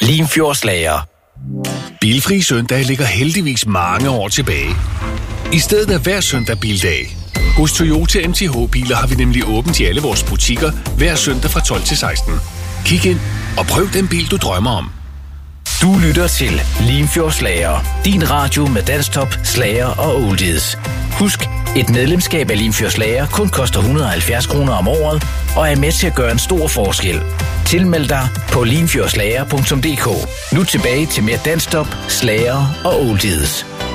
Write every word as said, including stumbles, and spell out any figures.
Limfjordslager. Bilfri søndag ligger heldigvis mange år tilbage. I stedet er hver søndag bildag. Hos Toyota M T H-biler har vi nemlig åbent i alle vores butikker hver søndag fra tolv til seksten. Kig ind og prøv den bil, du drømmer om. Du lytter til Limfjordslager. Din radio med dansktop, slager og oldies. Husk, et medlemskab af Limfjordslager kun koster et hundrede og halvfjerds kroner om året og er med til at gøre en stor forskel. Tilmeld dig på limfjordslager punktum d k. Nu tilbage til mere dansktop, slager og oldies.